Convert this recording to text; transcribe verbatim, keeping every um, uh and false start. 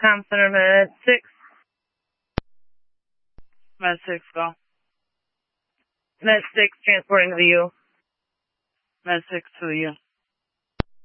Com Center, Med six. Med six, go. Med six, transporting to the U. Med six to the U.